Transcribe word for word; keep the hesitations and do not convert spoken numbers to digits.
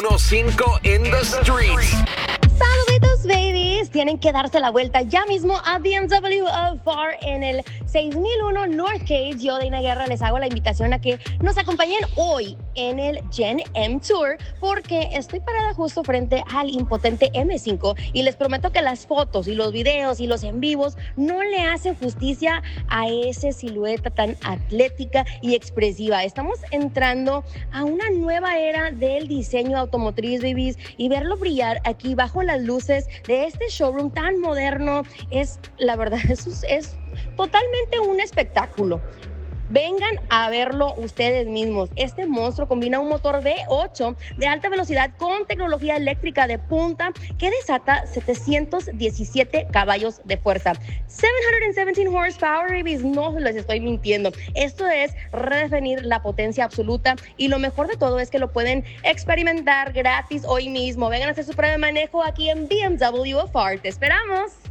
uno cinco in the streets. Saluditos, babies. Tienen que darse la vuelta ya mismo a B M W of Far en el seis mil uno Northgate. Yo, Dina Guerra, les hago la invitación a que nos acompañen hoy en el Gen M Tour, porque estoy parada justo frente al impotente M cinco y les prometo que las fotos y los videos y los en vivos no le hacen justicia a esa silueta tan atlética y expresiva. Estamos entrando a una nueva era del diseño automotriz, babies, y verlo brillar aquí bajo las luces de este showroom tan moderno es, la verdad, es, es totalmente un espectáculo. Vengan a verlo ustedes mismos. Este monstruo combina un motor V ocho de alta velocidad con tecnología eléctrica de punta que desata setecientos diecisiete caballos de fuerza. setecientos diecisiete horsepower, babies, no les estoy mintiendo. Esto es redefinir la potencia absoluta y lo mejor de todo es que lo pueden experimentar gratis hoy mismo. Vengan a hacer su prueba de manejo aquí en B M W of Far. ¡Te esperamos!